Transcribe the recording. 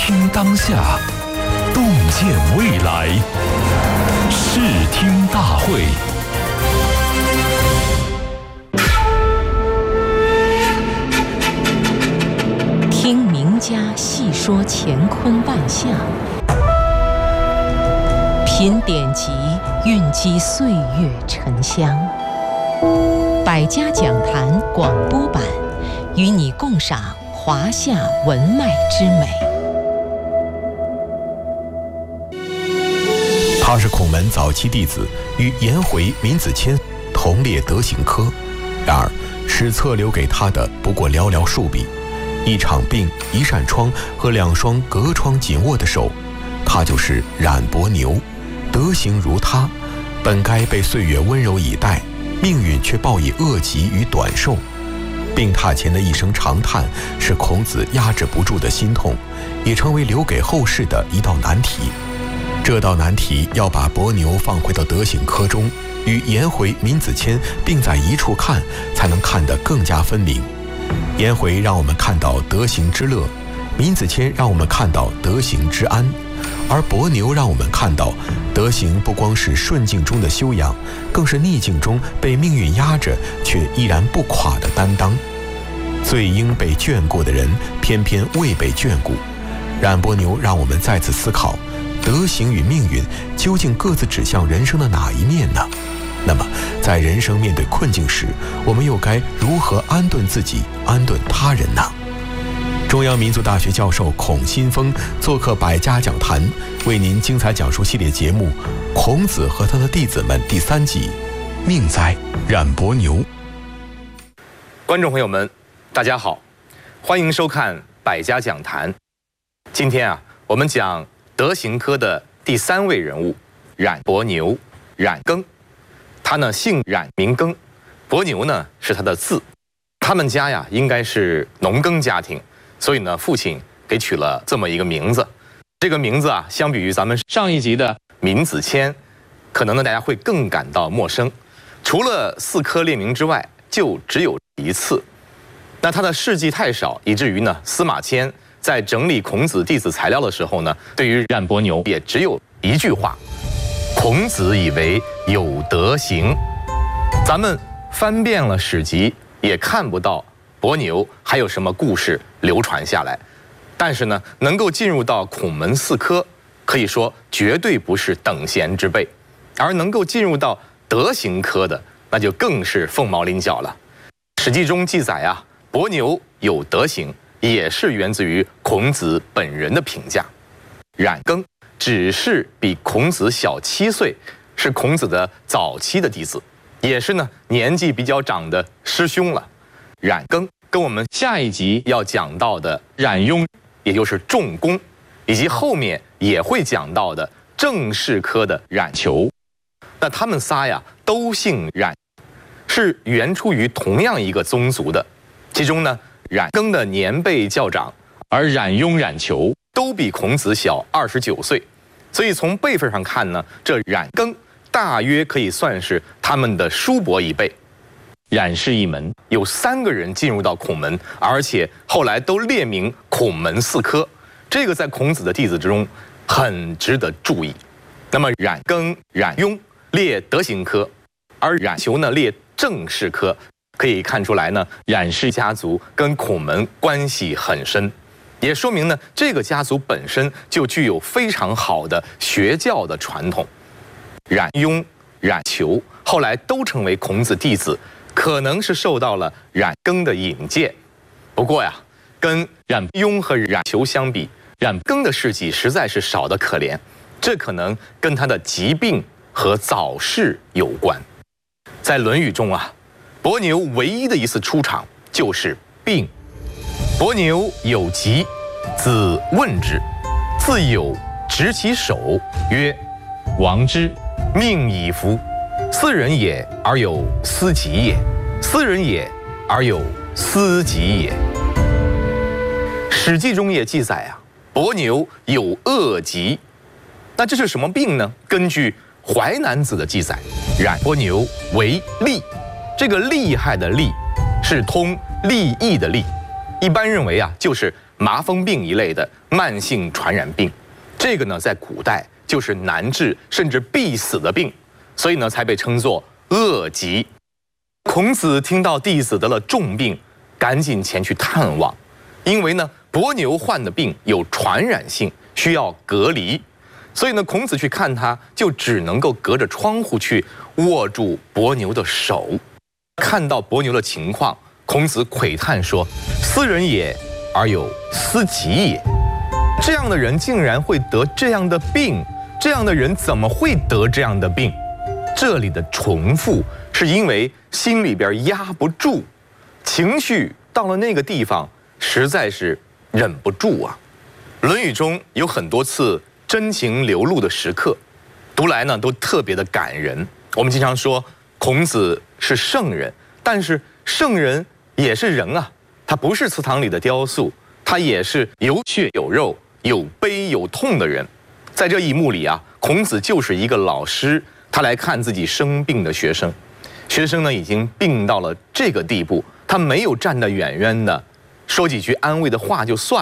听当下，洞见未来。视听大会。 听名家细说乾坤万象，品典籍蕴积岁月沉香。百家讲坛广播版，与你共赏华夏文脉之美。 他是孔门早期弟子，与颜回、闵子骞同列德行科。然而，史册留给他的不过寥寥数笔。一场病，一扇窗和两双隔窗紧握的手，他就是冉伯牛。德行如他，本该被岁月温柔以待，命运却报以恶疾与短寿。病榻前的一声长叹，是孔子压制不住的心痛，也成为留给后世的一道难题。这道难题要把伯牛放回到德行科中，与颜回、闵子骞并在一处看，才能看得更加分明。颜回让我们看到德行之乐，闵子骞让我们看到德行之安，而伯牛让我们看到德行不光是顺境中的修养，更是逆境中被命运压着却依然不垮的担当。最应被眷顾的人，偏偏未被眷顾。冉伯牛让我们再次思考，德行与命运究竟各自指向人生的哪一面呢？那么，在人生面对困境时，我们又该如何安顿自己、安顿他人呢？中央民族大学教授孔新峰做客百家讲坛，为您精彩讲述系列节目《孔子和他的弟子们》第3集《命哉，冉伯牛》。 观众朋友们，大家好，欢迎收看百家讲坛。今天我们讲德行科的第3位人物冉伯牛，冉耕。他呢姓冉名耕，伯牛呢是他的字。他们家应该是农耕家庭，所以呢父亲给取了这么一个名字。这个名字相比于咱们上一集的闵子骞，可能呢大家会更感到陌生。除了4科列名之外，就只有一次。那他的事迹太少，以至于呢司马迁在整理孔子弟子材料的时候呢，对于冉伯牛也只有一句话：孔子以为有德行。咱们翻遍了史籍，也看不到伯牛还有什么故事流传下来。但是呢，能够进入到孔门4科，可以说绝对不是等闲之辈。而能够进入到德行科的，那就更是凤毛麟角了。史记中记载伯牛有德行，也是源自于孔子本人的评价。冉耕只是比孔子小7岁，是孔子的早期的弟子，也是呢年纪比较长的师兄了。冉耕跟我们下一集要讲到的冉雍，也就是仲弓，以及后面也会讲到的正式科的冉求，那他们仨都姓冉，是源出于同样一个宗族的。其中呢，冉耕的年辈较长，而冉雍、冉求都比孔子小29岁，所以从辈分上看呢，这冉耕大约可以算是他们的叔伯一辈。冉氏一门有3个人进入到孔门，而且后来都列名孔门4科，这个在孔子的弟子之中很值得注意。那么冉耕、冉雍列德行科，而冉求呢列正式科，可以看出来呢，冉氏家族跟孔门关系很深。也说明呢，这个家族本身就具有非常好的学教的传统。冉雍、冉求后来都成为孔子弟子，可能是受到了冉耕的引荐。不过跟冉雍和冉求相比，冉耕的事迹实在是少得可怜，这可能跟他的疾病和早逝有关。在《论语》中伯牛唯一的一次出场就是病。伯牛有疾，子问之，自有执其手，曰：王之，命以服。斯人也，而有斯己也；斯人也，而有斯己也。史记中也记载伯牛有恶疾。那这是什么病呢？根据《淮南子》的记载，冉伯牛为厉。这个厉害的厉是通利益的利，一般认为就是麻风病一类的慢性传染病。这个呢，在古代就是难治甚至必死的病，所以呢，才被称作恶疾。孔子听到弟子得了重病，赶紧前去探望，因为呢，伯牛患的病有传染性，需要隔离，所以呢，孔子去看他，就只能够隔着窗户去握住伯牛的手。看到伯牛的情况，孔子喟叹说：“斯人也，而有斯己也。这样的人竟然会得这样的病，这样的人怎么会得这样的病？”这里的重复是因为心里边压不住，情绪到了那个地方，实在是忍不住啊。《论语》中有很多次真情流露的时刻，读来呢都特别的感人。我们经常说孔子是圣人，但是圣人也是人啊，他不是祠堂里的雕塑，他也是有血有肉、有悲有痛的人。在这一幕里啊，孔子就是一个老师，他来看自己生病的学生，学生呢已经病到了这个地步，他没有站得远远的说几句安慰的话就算了。